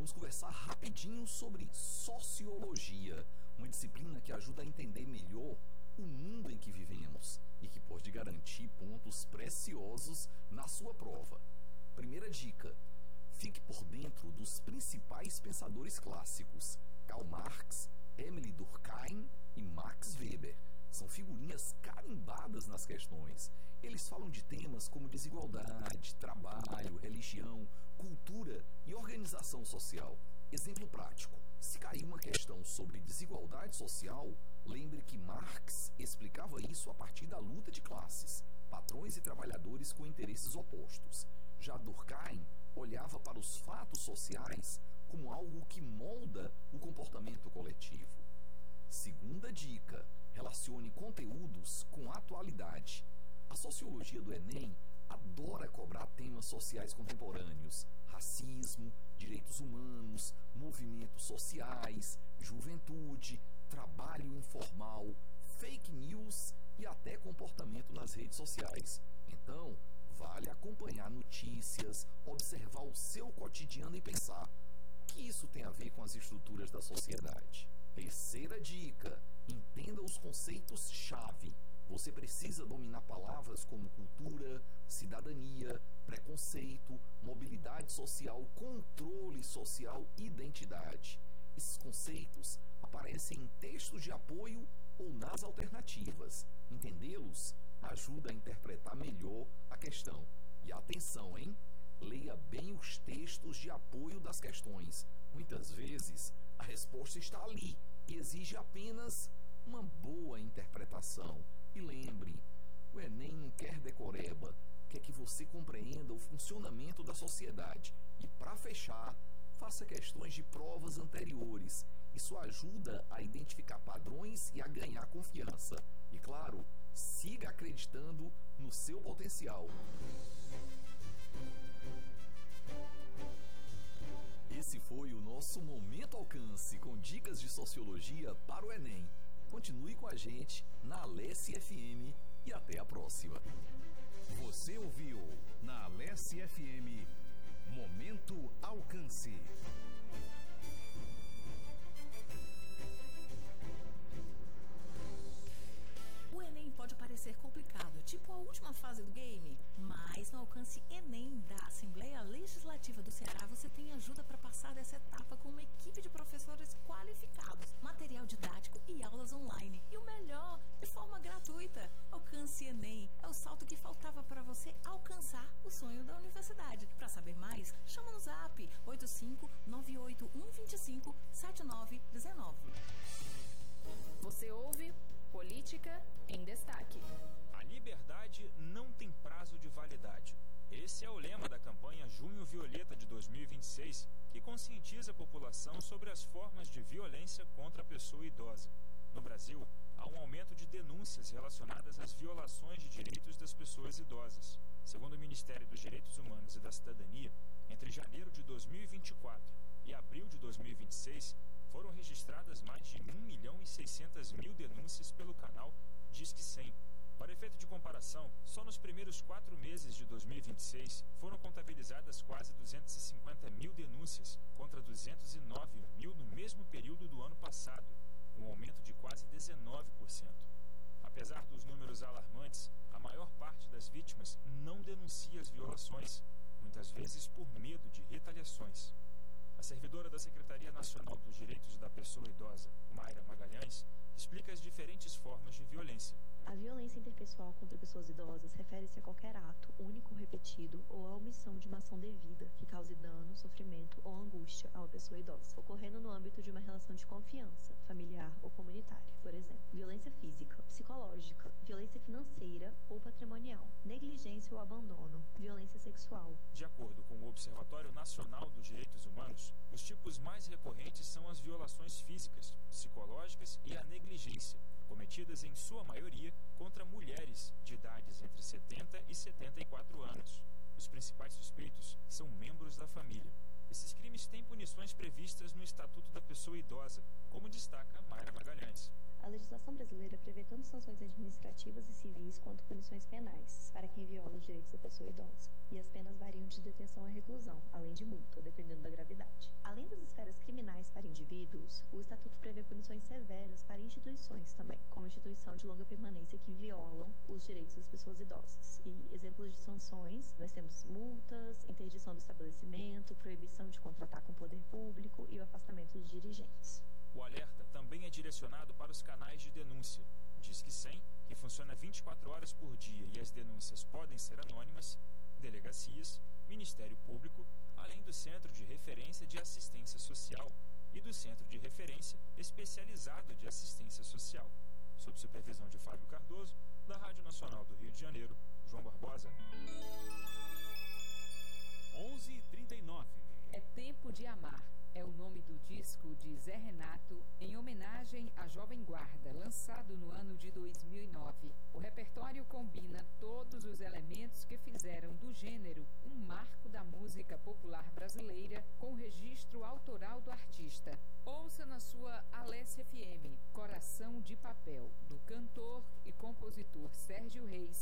vamos conversar rapidinho sobre sociologia, uma disciplina que ajuda a entender melhor o mundo em que vivemos e que pode garantir pontos preciosos na sua prova. Primeira dica: fique por dentro dos principais pensadores clássicos, Karl Marx, Émile Durkheim e Max Weber. São figurinhas carimbadas nas questões. Eles falam de temas como desigualdade, trabalho, religião, cultura e organização social. Exemplo prático: se cair uma questão sobre desigualdade social, lembre que Marx explicava isso a partir da luta de classes, patrões e trabalhadores com interesses opostos. Já Durkheim olhava para os fatos sociais como algo que molda o comportamento coletivo. Segunda dica: relacione conteúdos com a atualidade. A sociologia do Enem adora cobrar temas sociais contemporâneos: racismo, direitos humanos, movimentos sociais, juventude, trabalho informal, fake news e até comportamento nas redes sociais. Então, vale acompanhar notícias, observar o seu cotidiano e pensar: o que isso tem a ver com as estruturas da sociedade? Terceira dica: entenda os conceitos-chave. Você precisa dominar palavras como cultura, cidadania, preconceito, mobilidade social, controle social e identidade. Esses conceitos aparecem em textos de apoio ou nas alternativas. Entendê-los ajuda a interpretar melhor a questão. E atenção, hein? Leia bem os textos de apoio das questões. Muitas vezes a resposta está ali e exige apenas uma boa interpretação. E lembre, o Enem não quer decoreba, quer que você compreenda o funcionamento da sociedade. E para fechar, faça questões de provas anteriores. Isso ajuda a identificar padrões e a ganhar confiança. E claro, siga acreditando no seu potencial. Esse foi o nosso Momento Alcance, com dicas de sociologia para o Enem. Continue com a gente na Alesse FM e até a próxima. Você ouviu na Alesse FM Momento Alcance. O Enem pode parecer complicado, tipo a última fase do game, mas no Alcance Enem da Assembleia Legislativa do Ceará você tem ajuda para passar dessa etapa com uma equipe de professores qualificados, material didático e aulas online. E o melhor, de forma gratuita. Alcance Enem é o salto que faltava para você alcançar o sonho da universidade. Para saber mais, chama no zap 85981257919. Você ouve Política em Destaque. A liberdade não tem prazo de validade. Esse é o lema da campanha Junho Violeta de 2026, que conscientiza a população sobre as formas de violência contra a pessoa idosa. No Brasil, há um aumento de denúncias relacionadas às violações de direitos das pessoas idosas. Segundo o Ministério dos Direitos Humanos e da Cidadania, entre janeiro de 2024 e abril de 2026, foram registradas mais de 1.600.000 denúncias pelo canal Disque 100. Para efeito de comparação, só nos primeiros 4 meses de 2026 foram contabilizadas quase 250.000 denúncias, contra 209.000 no mesmo período do ano passado, um aumento de quase 19%. Apesar dos números alarmantes, a maior parte das vítimas não denuncia as violações, muitas vezes por medo de retaliações. A servidora da Secretaria Nacional dos Direitos da Pessoa Idosa, Mayra Magalhães, explica as diferentes formas de violência. A violência interpessoal contra pessoas idosas refere-se a qualquer ato, único ou repetido, ou a omissão de uma ação devida que cause dano, sofrimento ou angústia a uma pessoa idosa, ocorrendo no âmbito de uma relação de confiança, familiar ou comunitária. Por exemplo, violência física, psicológica, violência financeira ou patrimonial, negligência ou abandono, violência sexual. De acordo com o Observatório Nacional dos Direitos Humanos, os tipos mais recorrentes são as violações físicas, psicológicas e a negligência, cometidas em sua maioria contra mulheres de idades entre 70 e 74 anos. Os principais suspeitos são membros da família. Esses crimes têm punições previstas no Estatuto da Pessoa Idosa, como destaca Mayra Magalhães. A legislação brasileira prevê tanto sanções administrativas e civis quanto punições penais para quem viola os direitos da pessoa idosa. E as penas variam de detenção a reclusão, além de multa, dependendo da gravidade. Além das indivíduos, o Estatuto prevê punições severas para instituições também, como instituição de longa permanência que violam os direitos das pessoas idosas. E exemplos de sanções, nós temos multas, interdição do estabelecimento, proibição de contratar com o poder público e o afastamento de dirigentes. O alerta também é direcionado para os canais de denúncia. Disque 100, que funciona 24 horas por dia e as denúncias podem ser anônimas, delegacias, Ministério Público, além do Centro de Referência de Assistência Social e do Centro de Referência Especializado de Assistência Social. Sob supervisão de Fábio Cardoso, da Rádio Nacional do Rio de Janeiro, João Barbosa. 11h39. É Tempo de Amar. É o nome do disco de Zé Renato, em homenagem à Jovem Guarda, lançado no ano de 2009. O repertório combina todos os elementos que fizeram do gênero um marco da música popular brasileira, com registro autoral do artista. Ouça na sua Alessia FM, Coração de Papel, do cantor e compositor Sérgio Reis,